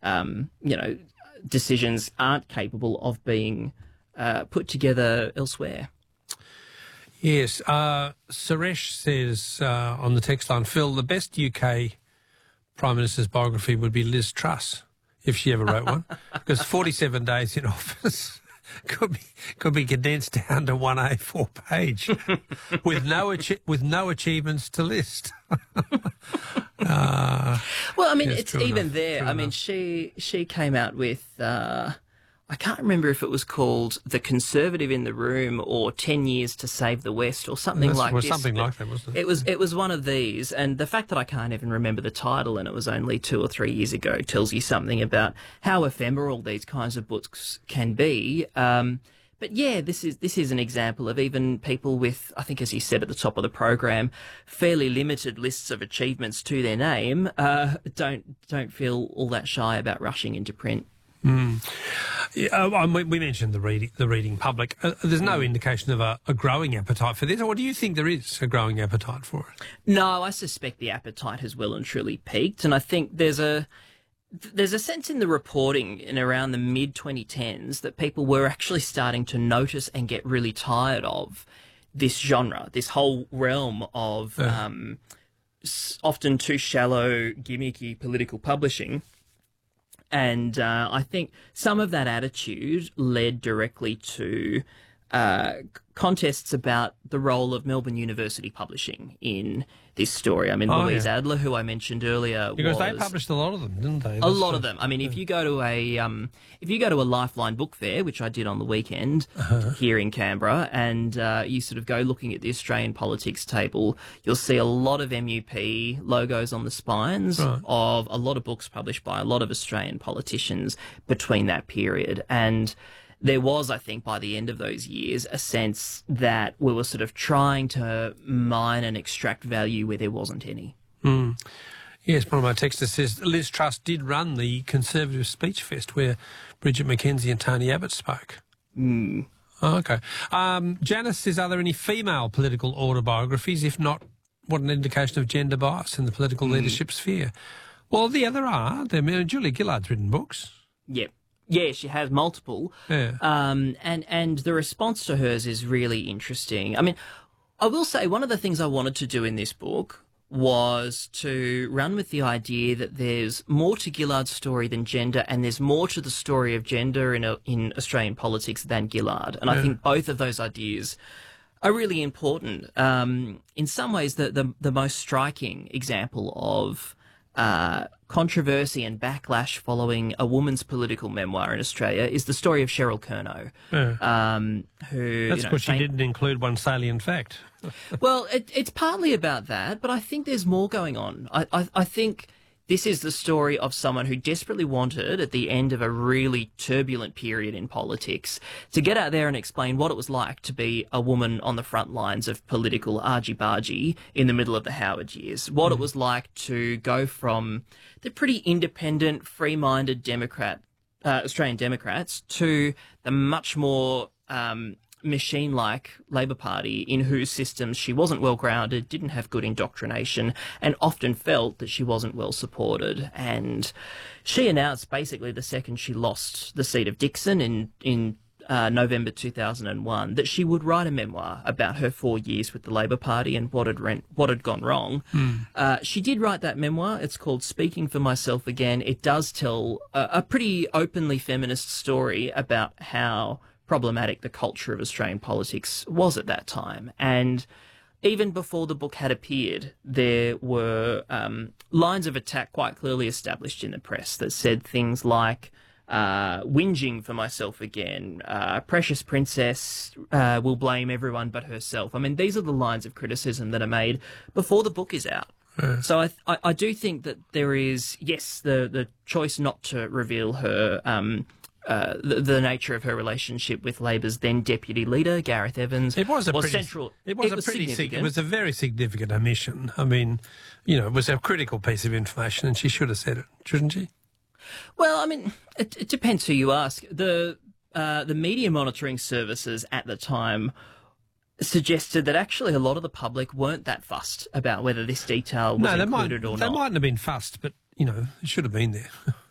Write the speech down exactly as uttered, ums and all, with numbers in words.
um, you know, decisions aren't capable of being uh, put together elsewhere. Yes. Uh, Suresh says uh, on the text line, Phil, the best U K Prime Minister's biography would be Liz Truss, if she ever wrote one, because forty-seven days in office could be could be condensed down to one A four page with no achi- with no achievements to list. uh, well, I mean, yes, it's even enough, there. I enough. mean, she she came out with. Uh, I can't remember if it was called The Conservative in the Room or ten years to Save the West or something That's, like was this. something like that, wasn't it? It was, it was one of these. And the fact that I can't even remember the title and it was only two or three years ago tells you something about how ephemeral these kinds of books can be. Um, but yeah, this is this is an example of even people with, I think as you said at the top of the program, fairly limited lists of achievements to their name, uh, don't don't feel all that shy about rushing into print. Mm. Yeah, uh, we we mentioned the reading, the reading public. Uh, there's no indication of a, a growing appetite for this, or do you think there is a growing appetite for it? No, I suspect the appetite has well and truly peaked, and I think there's a there's a sense in the reporting in around the mid twenty tens that people were actually starting to notice and get really tired of this genre, this whole realm of Yeah. um, often too shallow, gimmicky political publishing. And uh, I think some of that attitude led directly to uh, contests about the role of Melbourne University publishing in this story. I mean, Oh, Louise yeah. Adler, who I mentioned earlier, Because was they published a lot of them, didn't they? a lot of them. I mean, if you go to a um, if you go to a Lifeline book fair, which I did on the weekend Uh-huh. here in Canberra, and uh, you sort of go looking at the Australian politics table, you'll see a lot of M U P logos on the spines Right. of a lot of books published by a lot of Australian politicians between that period. And there was, I think, by the end of those years, a sense that we were sort of trying to mine and extract value where there wasn't any. Mm. Yes, one of my texters says Liz Truss did run the Conservative Speech Fest where Bridget McKenzie and Tony Abbott spoke. Mm. Oh, okay. Um, Janice says, are there any female political autobiographies? If not, what an indication of gender bias in the political Mm. leadership sphere? Well, yeah, there are. There, I mean, Julia Gillard's written books. Yep. Yeah, she has multiple. Yeah. Um, and, and the response to hers is really interesting. I mean, I will say one of the things I wanted to do in this book was to run with the idea that there's more to Gillard's story than gender, and there's more to the story of gender in a, in Australian politics than Gillard. And Yeah. I think both of those ideas are really important. Um, in some ways, the, the, the most striking example of uh, controversy and backlash following a woman's political memoir in Australia is the story of Cheryl Curnow, Yeah. um, who... That's you know, because she fam- didn't include one salient fact. well, it, it's partly about that, but I think there's more going on. I, I, I think this is the story of someone who desperately wanted, at the end of a really turbulent period in politics, to get out there and explain what it was like to be a woman on the front lines of political argy-bargy in the middle of the Howard years, what Mm. it was like to go from the pretty independent, free-minded Democrat, uh, Australian Democrats to the much more... Um, machine-like Labor Party in whose systems she wasn't well-grounded, didn't have good indoctrination, and often felt that she wasn't well-supported. And she announced basically the second she lost the seat of Dixon in, in uh, November two thousand one that she would write a memoir about her four years with the Labor Party and what had, rent, what had gone wrong. Mm. Uh, she did write that memoir. It's called Speaking for Myself Again. It does tell a, a pretty openly feminist story about how problematic the culture of Australian politics was at that time. And even before the book had appeared, there were um, lines of attack quite clearly established in the press that said things like, uh, whinging for myself again, uh, precious princess uh, will blame everyone but herself. I mean, these are the lines of criticism that are made before the book is out. Yeah. So I, I, I do think that there is, yes, the, the choice not to reveal her... Um, Uh, the, the nature of her relationship with Labor's then deputy leader, Gareth Evans, It was a was pretty, central. It was a pretty sig- It was a very significant omission. I mean, you know, it was a critical piece of information, and she should have said it, shouldn't she? Well, I mean, it, it depends who you ask. The uh, the media monitoring services at the time suggested that actually a lot of the public weren't that fussed about whether this detail was no, they might, included or they not. mightn't have been fussed, but you know, it should have been there.